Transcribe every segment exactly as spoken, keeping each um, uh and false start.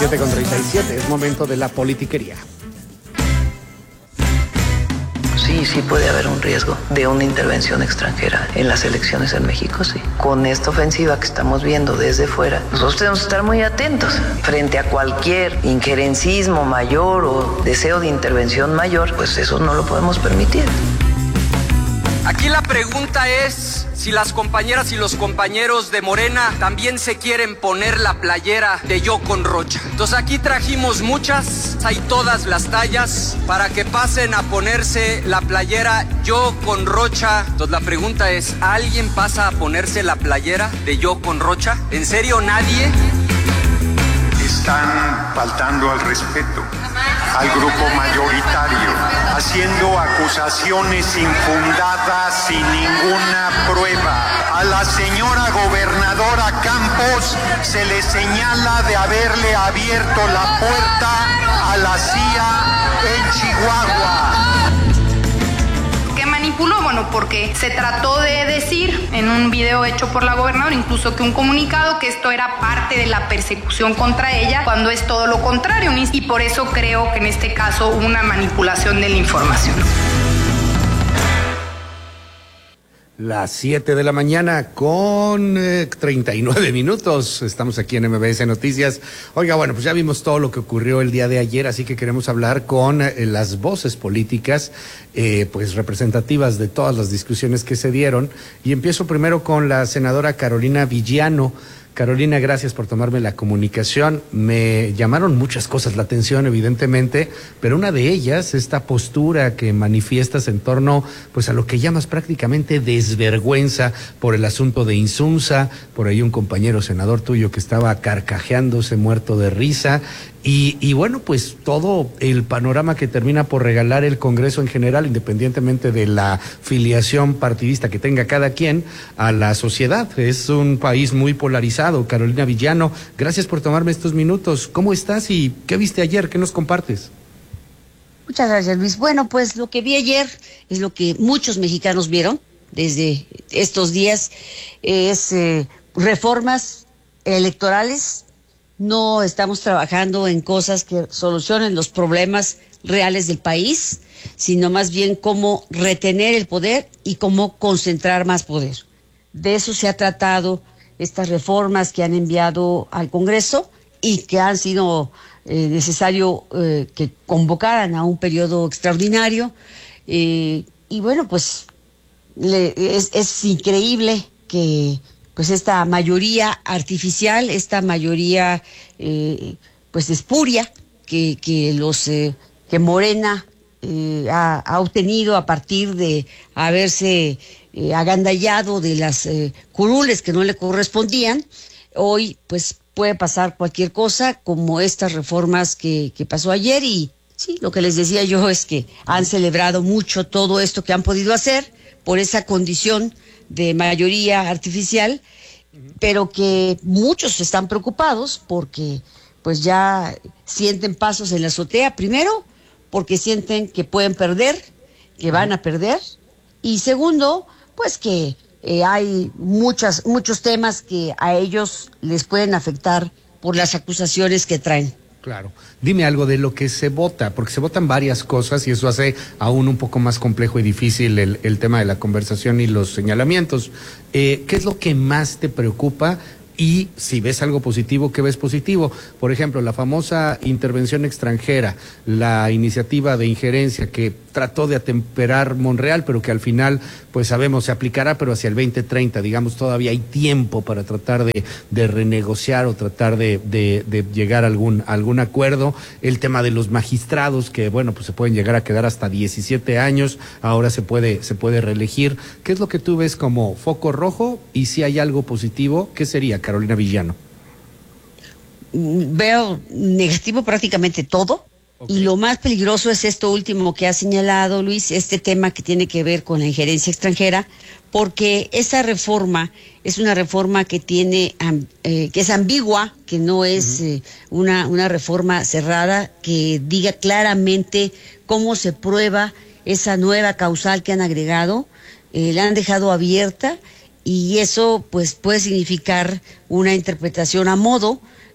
siete con treinta y siete, es momento de la politiquería. Sí, sí puede haber un riesgo de una intervención extranjera en las elecciones en México, sí. Con esta ofensiva que estamos viendo desde fuera, nosotros tenemos que estar muy atentos frente a cualquier injerencismo mayor o deseo de intervención mayor, pues eso no lo podemos permitir. Aquí la pregunta es si las compañeras y los compañeros de Morena también se quieren poner la playera de Yo con Rocha. Entonces aquí trajimos muchas, hay todas las tallas, para que pasen a ponerse la playera Yo con Rocha. Entonces la pregunta es, ¿alguien pasa a ponerse la playera de Yo con Rocha? ¿En serio nadie? Están faltando al respeto al grupo mayoritario, haciendo acusaciones infundadas sin ninguna prueba. A la señora gobernadora Campos se le señala de haberle abierto la puerta a la C I A en Chihuahua. Manipuló, bueno, porque se trató de decir en un video hecho por la gobernadora, incluso que un comunicado, que esto era parte de la persecución contra ella, cuando es todo lo contrario, y por eso creo que en este caso hubo una manipulación de la información. Las siete de la mañana con eh, treinta y nueve minutos. Estamos aquí en M B S Noticias. Oiga, bueno, pues ya vimos todo lo que ocurrió el día de ayer, así que queremos hablar con eh, las voces políticas, eh, pues representativas de todas las discusiones que se dieron. Y empiezo primero con la senadora Carolina Villano. Carolina, gracias por tomarme la comunicación. Me llamaron muchas cosas la atención, evidentemente, pero una de ellas, esta postura que manifiestas en torno, pues, a lo que llamas prácticamente desvergüenza por el asunto de Insunza. Por ahí un compañero senador tuyo que estaba carcajeándose, muerto de risa. Y, y bueno, pues todo el panorama que termina por regalar el Congreso en general, independientemente de la filiación partidista que tenga cada quien, a la sociedad. Es un país muy polarizado. Carolina Villano, gracias por tomarme estos minutos. ¿Cómo estás y qué viste ayer? ¿Qué nos compartes? Muchas gracias, Luis. Bueno, pues lo que vi ayer es lo que muchos mexicanos vieron desde estos días, es eh, reformas electorales. No estamos trabajando en cosas que solucionen los problemas reales del país, sino más bien cómo retener el poder y cómo concentrar más poder. De eso se ha tratado estas reformas que han enviado al Congreso y que han sido eh, necesario eh, que convocaran a un periodo extraordinario. Eh, y bueno, pues le, es, es increíble que pues esta mayoría artificial, esta mayoría eh, pues espuria que, que los eh, que Morena eh, ha, ha obtenido a partir de haberse eh, agandallado de las eh, curules que no le correspondían. Hoy pues puede pasar cualquier cosa, como estas reformas que, que pasó ayer. Y sí, lo que les decía yo es que han celebrado mucho todo esto que han podido hacer por esa condición de mayoría artificial, pero que muchos están preocupados porque pues ya sienten pasos en la azotea, primero porque sienten que pueden perder, que van a perder, y segundo, pues que eh, hay muchas, muchos temas que a ellos les pueden afectar por las acusaciones que traen. Claro. Dime algo de lo que se vota, porque se votan varias cosas y eso hace aún un poco más complejo y difícil el, el tema de la conversación y los señalamientos. Eh, ¿Qué es lo que más te preocupa? Y si ves algo positivo, ¿qué ves positivo? Por ejemplo, la famosa intervención extranjera, la iniciativa de injerencia que trató de atemperar Monreal, pero que al final, pues sabemos, se aplicará, pero hacia el veinte treinta, digamos, todavía hay tiempo para tratar de, de renegociar o tratar de, de, de llegar a algún, a algún acuerdo. El tema de los magistrados, que bueno, pues se pueden llegar a quedar hasta diecisiete años, ahora se puede, se puede reelegir. ¿Qué es lo que tú ves como foco rojo? Y si hay algo positivo, ¿qué sería, Carolina Villano? Veo negativo prácticamente todo. Okay. Y lo más peligroso es esto último que ha señalado Luis, este tema que tiene que ver con la injerencia extranjera, porque esa reforma es una reforma que tiene eh, que es ambigua, que no es uh-huh. eh, una, una reforma cerrada, que diga claramente cómo se prueba esa nueva causal que han agregado, eh, la han dejado abierta, y eso pues puede significar una interpretación a modo,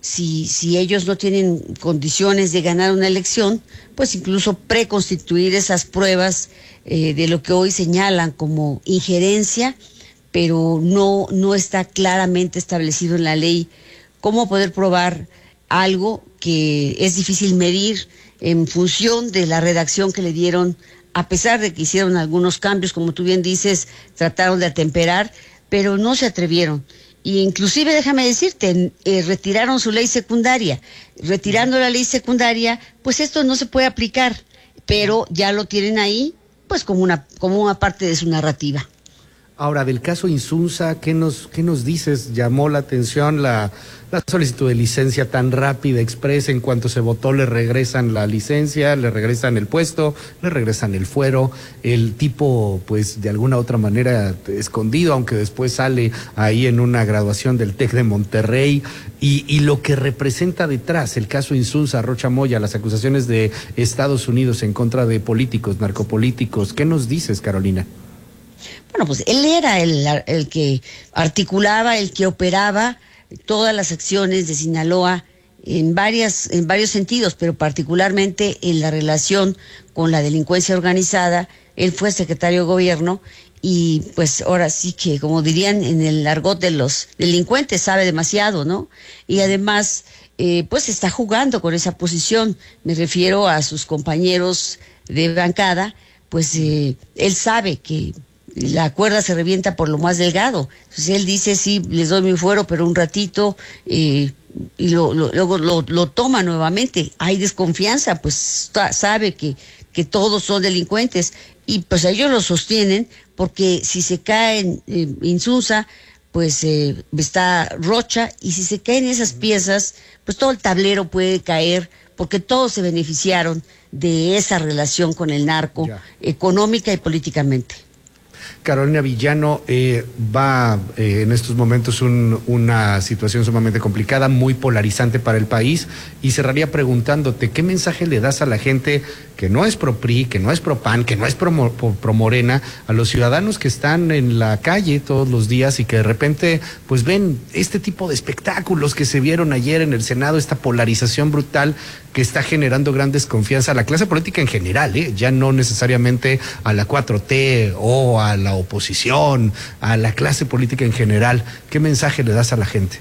si, si ellos no tienen condiciones de ganar una elección, pues incluso preconstituir esas pruebas eh, de lo que hoy señalan como injerencia, pero no, no está claramente establecido en la ley cómo poder probar algo que es difícil medir en función de la redacción que le dieron, a pesar de que hicieron algunos cambios, como tú bien dices, trataron de atemperar, pero no se atrevieron. Y inclusive, déjame decirte, eh, retiraron su ley secundaria. Retirando la ley secundaria, pues esto no se puede aplicar, pero ya lo tienen ahí, pues como una, como una parte de su narrativa. Ahora, del caso Insunza, ¿qué nos, qué nos dices? Llamó la atención la, la solicitud de licencia tan rápida, expresa, en cuanto se votó le regresan la licencia, le regresan el puesto, le regresan el fuero, el tipo, pues, de alguna otra manera escondido, aunque después sale ahí en una graduación del TEC de Monterrey, y, y lo que representa detrás, el caso Insunza, Rocha Moya, las acusaciones de Estados Unidos en contra de políticos, narcopolíticos, ¿qué nos dices, Carolina? Bueno, pues él era el, el que articulaba, el que operaba todas las acciones de Sinaloa en varias, en varios sentidos, pero particularmente en la relación con la delincuencia organizada. Él fue secretario de gobierno y pues ahora sí que, como dirían en el argot de los delincuentes, sabe demasiado, ¿no? Y además, eh, pues está jugando con esa posición. Me refiero a sus compañeros de bancada, pues eh, él sabe que la cuerda se revienta por lo más delgado. Entonces él dice, sí, les doy mi fuero, pero un ratito, eh, y lo, lo, luego lo, lo toma nuevamente. Hay desconfianza, pues sabe que, que todos son delincuentes, y pues ellos lo sostienen, porque si se cae en eh, Insunza, pues eh, está Rocha, y si se caen esas piezas, pues todo el tablero puede caer, porque todos se beneficiaron de esa relación con el narco, ya, económica y políticamente. Carolina Villano, eh, va eh, en estos momentos un, una situación sumamente complicada, muy polarizante para el país, y cerraría preguntándote, ¿qué mensaje le das a la gente que no es pro P R I, que no es pro P A N, que no es pro, pro, pro Morena, a los ciudadanos que están en la calle todos los días y que de repente pues ven este tipo de espectáculos que se vieron ayer en el Senado, esta polarización brutal que está generando gran desconfianza a la clase política en general, ¿eh? Ya no necesariamente a la cuatro T o a la oposición, a la clase política en general? ¿Qué mensaje le das a la gente?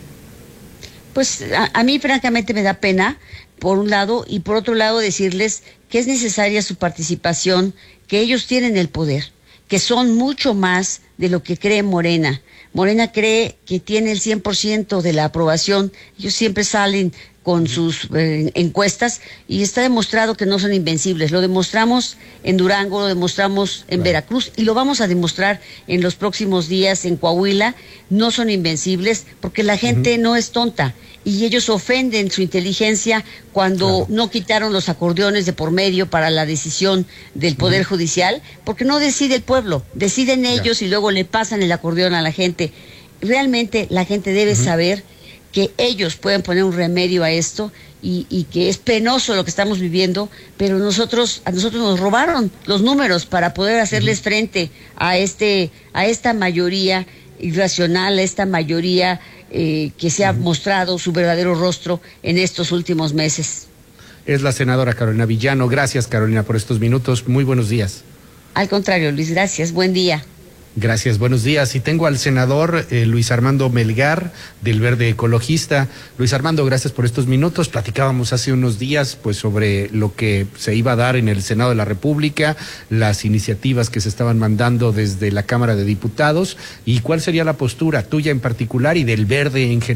Pues a, a mí francamente me da pena, por un lado, y por otro lado decirles que es necesaria su participación, que ellos tienen el poder, que son mucho más de lo que cree Morena. Morena cree que tiene el cien por ciento de la aprobación. Ellos siempre salen con sus eh, encuestas, y está demostrado que no son invencibles. Lo demostramos en Durango, lo demostramos en Veracruz, y lo vamos a demostrar en los próximos días en Coahuila. No son invencibles porque la gente uh-huh. no es tonta, y ellos ofenden su inteligencia cuando claro. no quitaron los acordeones de por medio para la decisión del Poder uh-huh. Judicial, porque no decide el pueblo, deciden ellos yeah. y luego le pasan el acordeón a la gente. Realmente la gente debe uh-huh. saber que ellos pueden poner un remedio a esto, y, y que es penoso lo que estamos viviendo, pero nosotros, a nosotros nos robaron los números para poder hacerles frente a este, a esta mayoría irracional, a esta mayoría eh, que se ha mostrado su verdadero rostro en estos últimos meses. Es la senadora Carolina Villano. Gracias, Carolina, por estos minutos. Muy buenos días. Al contrario, Luis, gracias. Buen día. Gracias, buenos días. Y tengo al senador eh, Luis Armando Melgar, del Verde Ecologista. Luis Armando, gracias por estos minutos. Platicábamos hace unos días pues sobre lo que se iba a dar en el Senado de la República, las iniciativas que se estaban mandando desde la Cámara de Diputados, y cuál sería la postura tuya en particular y del Verde en general.